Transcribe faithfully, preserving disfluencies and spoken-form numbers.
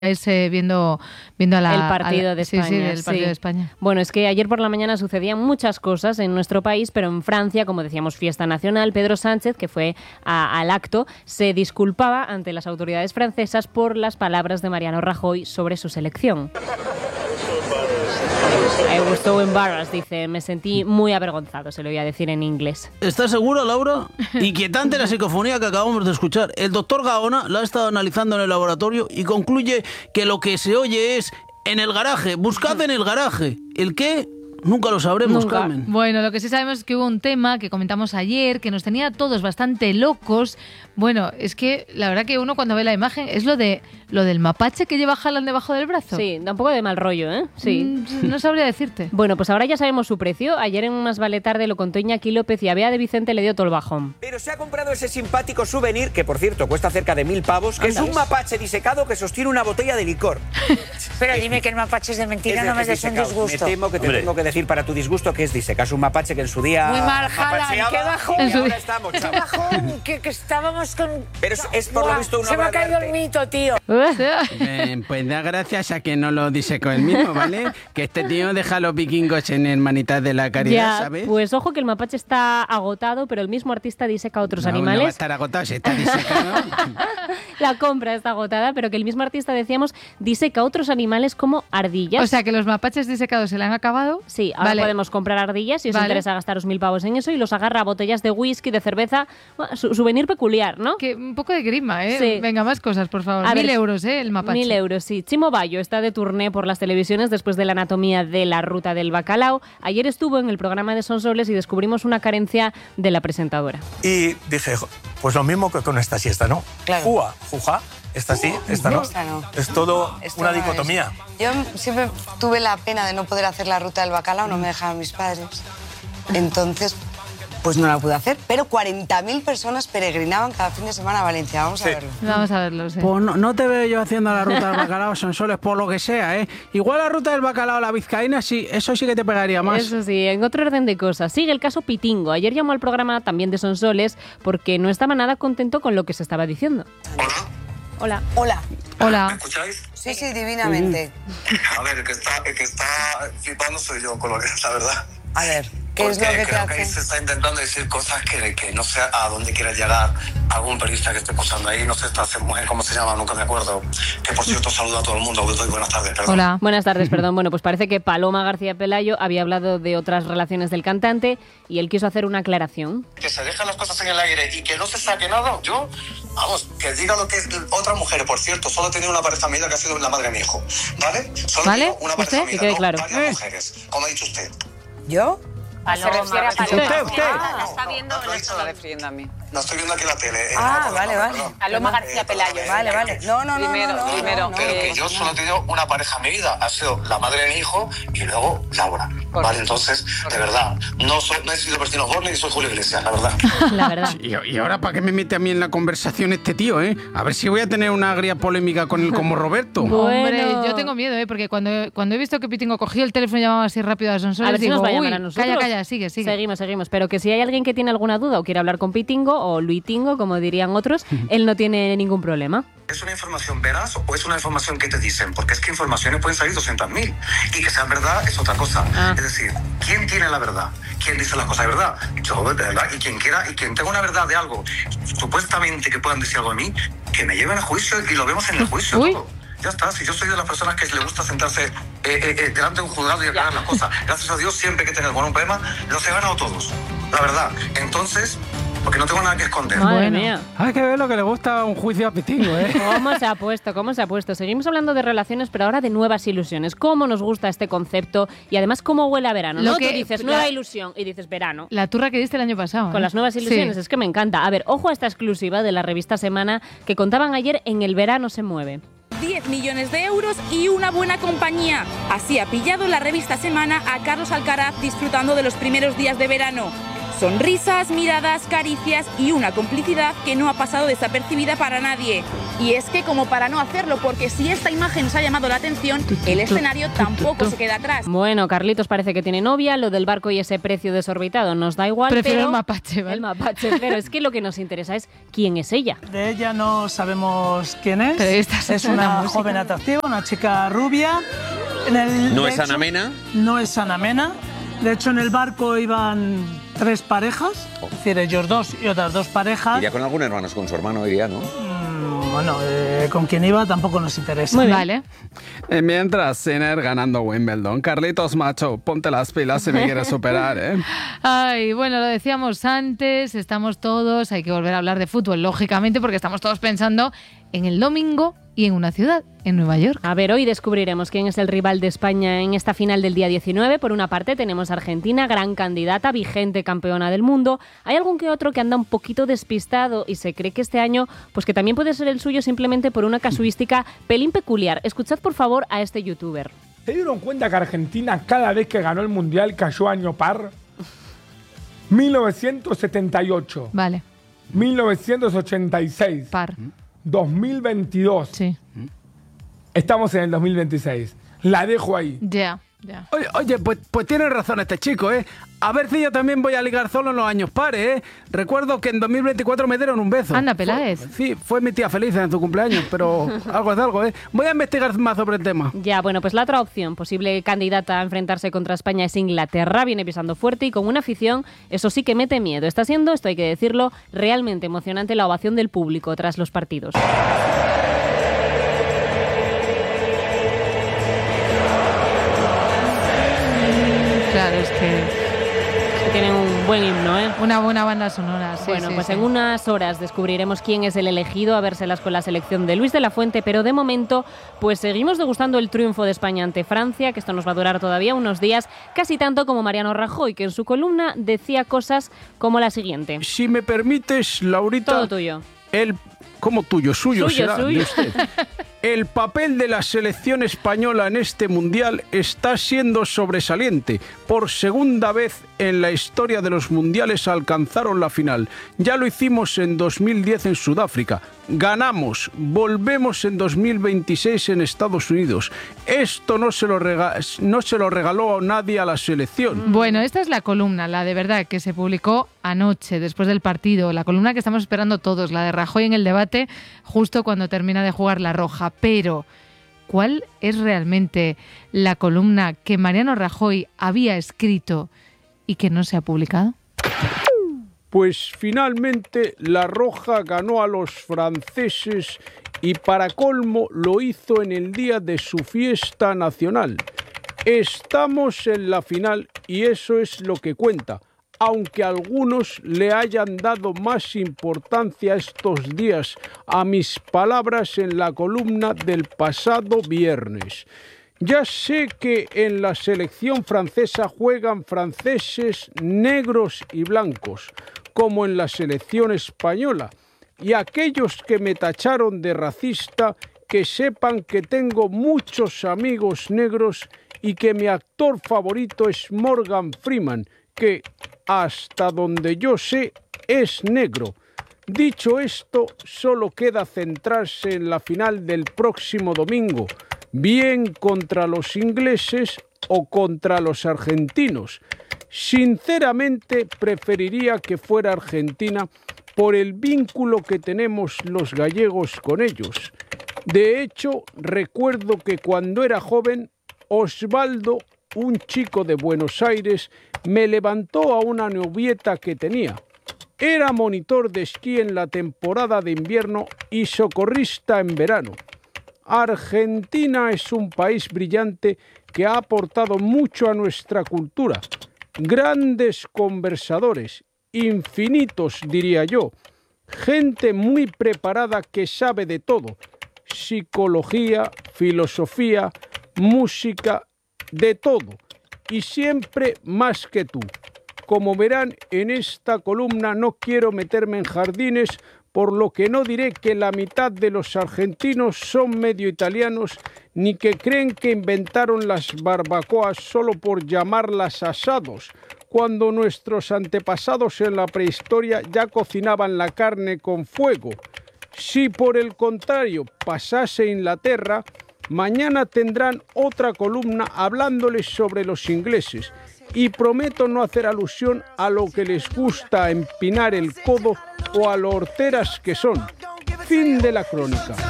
Es eh, viendo, viendo a la, el partido a, de España. Sí, sí, el partido sí. de España. Bueno, es que ayer por la mañana sucedían muchas cosas en nuestro país, pero en Francia, como decíamos, fiesta nacional. Pedro Sánchez, que fue a, al acto, se disculpaba ante las autoridades francesas por las palabras de Mariano Rajoy sobre su selección. I was so embarrassed, dice, me sentí muy avergonzado, se lo voy a decir en inglés. ¿Estás segura, Laura? Inquietante la psicofonía que acabamos de escuchar. El doctor Gaona la ha estado analizando en el laboratorio y concluye que lo que se oye es en el garaje. Buscad en el garaje. ¿El qué? Nunca lo sabremos, Nunca. Carmen. Bueno, lo que sí sabemos es que hubo un tema que comentamos ayer que nos tenía a todos bastante locos. Bueno, es que la verdad que uno cuando ve la imagen es lo de lo del mapache que lleva Haaland debajo del brazo. Sí, da un poco de mal rollo, ¿eh? Sí. Mm, no sabría decirte. Bueno, pues ahora ya sabemos su precio. Ayer en un Más Vale Tarde lo contó Iñaki López y a Bea de Vicente le dio todo el bajón. Pero se ha comprado ese simpático souvenir, que por cierto cuesta cerca de mil pavos, que Ándale. es un mapache disecado que sostiene una botella de licor. Pero dime que el mapache es de mentira, Es no me es des un disecado. disgusto. Me temo que te Hombre. tengo que decir para tu disgusto que es diseca. Es un mapache que en su día... Muy mal, Haaland, mapacheaba qué bajón. y En su ahora día. estamos, ¡Qué chaval. bajón! Que, que estábamos con... Pero es, es por lo Buah, visto una se me ha obra de caído arte. el mito, tío. Eh, pues da gracias a que no lo disecó él mismo, ¿vale? Que este tío deja a los vikingos en hermanitas de la caridad, Ya, ¿sabes? pues ojo que el mapache está agotado, pero el mismo artista diseca a otros No, no va a animales. estar agotado, si está disecado. La compra está agotada, pero que el mismo artista, decíamos, diseca a otros animales como ardillas. O sea, que los mapaches disecados se le han acabado. Sí, ahora Vale. podemos comprar ardillas si os Vale. interesa gastaros mil pavos en eso y los agarra a botellas de whisky, de cerveza, bueno, su souvenir peculiar, ¿no? Que un poco de grima, ¿eh? Sí. Venga, más cosas, por favor. A Mil ver, euros, ¿eh? El mapache. Mil euros, sí. Chimo Bayo está de turné por las televisiones después de la anatomía de la ruta del bacalao. Ayer estuvo en el programa de Sonsoles y descubrimos una carencia de la presentadora. Y dije, jo, pues lo mismo que con esta siesta, ¿no? Claro. Ua, juja, esta sí, esta no. Esta no. Es todo Esto una no es. dicotomía. Yo siempre tuve la pena de no poder hacer la ruta del bacalao, no me dejaban mis padres. Entonces, pues no la pude hacer. Pero cuarenta mil personas peregrinaban cada fin de semana a Valencia. Vamos Sí. a verlo. Vamos a verlo, sí. Pues no, no te veo yo haciendo la ruta del bacalao, Sonsoles, por lo que sea, ¿eh? Igual la ruta del bacalao a la vizcaína, sí, eso sí que te pegaría más. Eso sí, en otro orden de cosas. Sigue el caso Pitingo. Ayer llamó al programa también de Sonsoles porque no estaba nada contento con lo que se estaba diciendo. Hola. Hola. Hola. ¿Escucháis? Sí, sí, divinamente. A ver, el que está, el que está flipando soy yo, con lo que es la verdad. A ver, ¿qué es lo Porque que te creo que ahí se hace? está intentando decir cosas que, que no sé a dónde quiere llegar algún periodista que esté posando ahí. No sé esta mujer, ¿cómo se llama? Nunca me acuerdo. Que por cierto saluda a todo el mundo. Doy buenas tardes, perdón. Hola. Buenas tardes, perdón. Bueno, pues parece que Paloma García Pelayo había hablado de otras relaciones del cantante y él quiso hacer una aclaración. Que se dejan las cosas en el aire y que no se saque nada. Yo, vamos, que diga lo que es otra mujer. Por cierto, solo he tenido una pareja amiga que ha sido la madre de mi hijo. ¿Vale? Solo ¿Vale? tengo una pareja ¿Usted? amiga, Que quede no claro. varias Eh. mujeres, como ha dicho usted. ¿Yo? Se refiere a ¿Usted, Paloma. usted? Ah, la está viendo. No, no, la no, está no, refiriendo a mí. No estoy viendo aquí la tele. eh, Ah, no, vale, perdón, vale. perdón. Paloma García Eh, Pelayo. perdón, Vale, eh, vale. No, no, no, Primero, no, no, primero, no, Pero Eh, que yo solo he tenido una pareja en mi vida, ha sido la madre de mi hijo y luego Laura. Vale, entonces, de verdad, no, soy, no he sido Bertino Borne ni soy Julio Iglesias, la verdad. La verdad. Y, y ahora, ¿para qué me mete a mí en la conversación este tío, eh? A ver si voy a tener una agria polémica con él como Roberto. Hombre, Bueno. yo tengo miedo, ¿eh? Porque cuando, cuando he visto que Pitingo cogió el teléfono y llamaba así rápido a Sonsoles, A ver si digo, nos va a uy, llamar a nosotros. calla, calla, sigue, sigue. Seguimos, seguimos. Pero que si hay alguien que tiene alguna duda o quiere hablar con Pitingo o Luitingo, como dirían otros, él no tiene ningún problema. ¿Es una información veraz o es una información que te dicen? Porque es que informaciones pueden salir doscientas mil y que sean verdad es otra cosa. Ah. Es decir, ¿quién tiene la verdad? ¿Quién dice las cosas de verdad? Yo, de verdad, y quien quiera, y quien tenga una verdad de algo, supuestamente que puedan decir algo de mí, que me lleven a juicio y lo vemos en el juicio. Uy. Todo. Ya está, si yo soy de las personas que le gusta sentarse eh, eh, eh, delante de un juzgado y aclarar las cosas. Gracias a Dios, siempre que tenga algún problema, los he ganado todos. La verdad. Entonces, porque no tengo nada que esconder. Madre Bueno. mía. Hay que ver lo que le gusta a un juicio a Pitingo, ¿eh? ¿Cómo se ha puesto? ¿Cómo se ha puesto? Seguimos hablando de relaciones, pero ahora de nuevas ilusiones. ¿Cómo nos gusta este concepto? Y además, ¿cómo huele a verano? Lo ¿no? que- Tú dices la- nueva ilusión y dices verano. La turra que diste el año pasado. Con ¿eh? las nuevas ilusiones, Sí. es que me encanta. A ver, ojo a esta exclusiva de la revista Semana que contaban ayer en El Verano se mueve. diez millones de euros y una buena compañía. Así ha pillado la revista Semana a Carlos Alcaraz disfrutando de los primeros días de verano. Sonrisas, miradas, caricias y una complicidad que no ha pasado desapercibida para nadie. Y es que como para no hacerlo, porque si esta imagen os ha llamado la atención, el escenario tampoco se queda atrás. Bueno, Carlitos parece que tiene novia, lo del barco y ese precio desorbitado nos da igual, Prefiero pero... el mapache, ¿vale? El mapache, pero es que lo que nos interesa es quién es ella. De ella no sabemos quién es. Pero esta es es una una música. joven atractiva, una chica rubia. En el, ¿No de es hecho, Ana Mena? No es Ana Mena. De hecho, en el barco iban tres parejas, es decir, ellos dos y otras dos parejas. Iría con algún hermano, con su hermano iría, ¿no? Mm, bueno, eh, con quién iba tampoco nos interesa. Muy vale. Eh, mientras Sinner ganando Wimbledon, Carlitos, macho, ponte las pilas si me quieres superar, ¿eh? Ay, bueno, lo decíamos antes, estamos todos, hay que volver a hablar de fútbol, lógicamente, porque estamos todos pensando en el domingo y en una ciudad, en Nueva York. A ver, hoy descubriremos quién es el rival de España en esta final del día diecinueve. Por una parte tenemos a Argentina, gran candidata, vigente campeona del mundo. Hay algún que otro que anda un poquito despistado y se cree que este año, pues que también puede ser el suyo simplemente por una casuística pelín peculiar. Escuchad por favor a este youtuber. ¿Se dieron cuenta que Argentina cada vez que ganó el Mundial cayó año par? mil novecientos setenta y ocho. Vale. mil novecientos ochenta y seis. Par. dos mil veintidós. Sí. Estamos en el dos mil veintiséis. La dejo ahí. Ya, ya. Oye, oye, pues, pues tiene razón este chico, ¿eh? A ver si yo también voy a ligar solo en los años pares, ¿eh? Recuerdo que en dos mil veinticuatro me dieron un beso. Anda, Peláez. Fue- Sí, fue mi tía feliz en su cumpleaños, pero algo es algo, ¿eh? Voy a investigar más sobre el tema. Ya, bueno, pues la otra opción, posible candidata a enfrentarse contra España es Inglaterra, viene pisando fuerte y con una afición, eso sí que mete miedo. Está siendo, esto hay que decirlo, realmente emocionante la ovación del público tras los partidos. Claro, es que Tienen un buen himno, ¿eh? una buena banda sonora. Sí, bueno, sí, pues sí. en unas horas descubriremos quién es el elegido, a vérselas con la selección de Luis de la Fuente, pero de momento pues seguimos degustando el triunfo de España ante Francia, que esto nos va a durar todavía unos días, casi tanto como Mariano Rajoy, que en su columna decía cosas como la siguiente. Si me permites, Laurita... Todo tuyo. El... ¿Cómo tuyo? Suyo, Suyo, será, de suyo. usted. El papel de la selección española en este mundial está siendo sobresaliente. Por segunda vez en la historia de los mundiales alcanzaron la final. Ya lo hicimos en dos mil diez en Sudáfrica. Ganamos. Volvemos en dos mil veintiséis en Estados Unidos. Esto no se lo, rega- no se lo regaló a nadie a la selección. Bueno, esta es la columna, la de verdad, que se publicó anoche, después del partido. La columna que estamos esperando todos, la de Rajoy en el debate, justo cuando termina de jugar la roja. Pero, ¿cuál es realmente la columna que Mariano Rajoy había escrito y que no se ha publicado? Pues finalmente la Roja ganó a los franceses y para colmo lo hizo en el día de su fiesta nacional. Estamos en la final y eso es lo que cuenta, aunque algunos le hayan dado más importancia estos días a mis palabras en la columna del pasado viernes. Ya sé que en la selección francesa juegan franceses negros y blancos, como en la selección española, y aquellos que me tacharon de racista, que sepan que tengo muchos amigos negros y que mi actor favorito es Morgan Freeman, que, hasta donde yo sé, es negro. Dicho esto, solo queda centrarse en la final del próximo domingo, bien contra los ingleses o contra los argentinos. Sinceramente, preferiría que fuera Argentina por el vínculo que tenemos los gallegos con ellos. De hecho, recuerdo que cuando era joven, Osvaldo, un chico de Buenos Aires, me levantó a una novieta que tenía. Era monitor de esquí en la temporada de invierno y socorrista en verano. Argentina es un país brillante que ha aportado mucho a nuestra cultura. Grandes conversadores, infinitos diría yo, gente muy preparada que sabe de todo, psicología, filosofía, música, de todo, y siempre más que tú. Como verán, en esta columna no quiero meterme en jardines, por lo que no diré que la mitad de los argentinos son medio italianos, ni que creen que inventaron las barbacoas solo por llamarlas asados, cuando nuestros antepasados en la prehistoria ya cocinaban la carne con fuego. Si por el contrario pasase Inglaterra, mañana tendrán otra columna hablándoles sobre los ingleses. Y prometo no hacer alusión a lo que les gusta empinar el codo o a lo horteras que son. Fin de la crónica.